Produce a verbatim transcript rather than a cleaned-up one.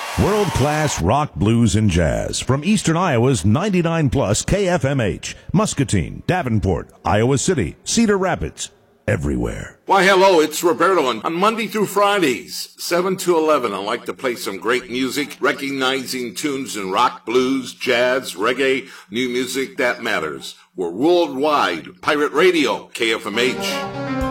World-class rock, blues, and jazz from Eastern Iowa's ninety-nine plus K F M H, Muscatine, Davenport, Iowa City, Cedar Rapids, everywhere. Why, hello, it's Roberto, and on Monday through Fridays, seven to eleven, I like to play some great music, recognizing tunes in rock, blues, jazz, reggae, new music that matters. We're worldwide. Pirate Radio, K F M H.